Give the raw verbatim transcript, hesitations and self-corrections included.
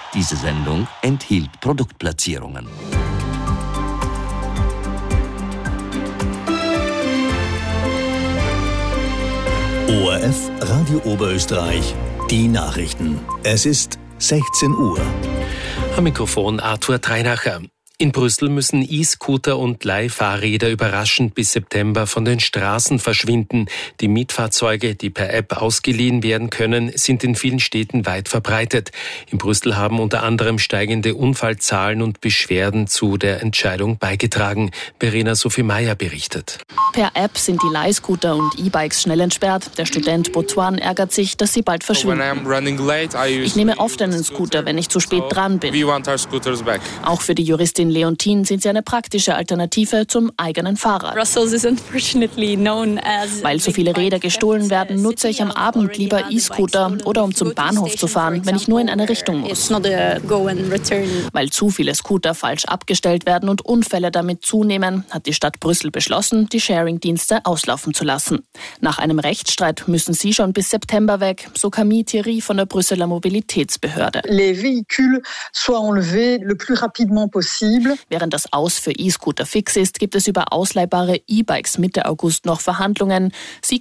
Diese Sendung enthielt Produktplatzierungen. O R F Radio Oberösterreich, die Nachrichten. Es ist sechzehn Uhr. Am Mikrofon Arthur Treinacher. In Brüssel müssen E-Scooter und Leihfahrräder überraschend bis September von den Straßen verschwinden. Die Mietfahrzeuge, die per App ausgeliehen werden können, sind in vielen Städten weit verbreitet. In Brüssel haben unter anderem steigende Unfallzahlen und Beschwerden zu der Entscheidung beigetragen. Verena Sophie Meyer berichtet. Per App sind die Leihscooter und E-Bikes schnell entsperrt. Der Student Botuan ärgert sich, dass sie bald verschwinden. Ich nehme oft einen Scooter, wenn ich zu spät dran bin. Auch für die Juristin Leontine sind sie eine praktische Alternative zum eigenen Fahrrad. Weil so viele Räder gestohlen werden, nutze ich am Abend lieber E-Scooter oder um zum Bahnhof zu fahren, wenn ich nur in eine Richtung muss. Weil zu viele Scooter falsch abgestellt werden und Unfälle damit zunehmen, hat die Stadt Brüssel beschlossen, die Sharing-Dienste auslaufen zu lassen. Nach einem Rechtsstreit müssen sie schon bis September weg, so Camille Thierry von der Brüsseler Mobilitätsbehörde. Während das Aus für E-Scooter fix ist, gibt es über ausleihbare E-Bikes Mitte August noch Verhandlungen. Sie